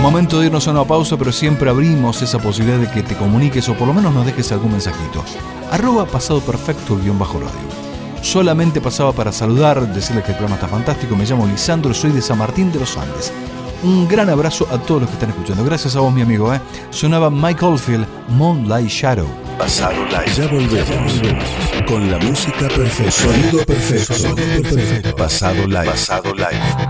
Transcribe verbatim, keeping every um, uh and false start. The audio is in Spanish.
Momento de irnos a una pausa, pero siempre abrimos esa posibilidad de que te comuniques o por lo menos nos dejes algún mensajito. Arroba pasado perfecto guión bajo radio. Solamente pasaba para saludar, decirles que el programa está fantástico. Me llamo Lisandro, soy de San Martín de los Andes. Un gran abrazo a todos los que están escuchando. Gracias a vos, mi amigo. ¿eh? Sonaba Mike Oldfield, Moonlight Shadow. Pasado Live. Ya volvemos con la música perfecta. Sonido perfecto. Sonido perfecto. Pasado Live. Pasado Live.